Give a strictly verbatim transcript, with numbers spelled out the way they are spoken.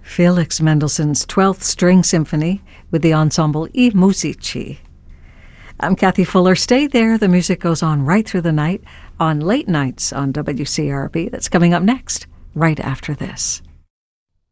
Felix Mendelssohn's twelfth String Symphony with the ensemble I Musici. I'm Kathy Fuller. Stay there. The music goes on right through the night on Late Nights on W C R B. That's coming up next, right after this.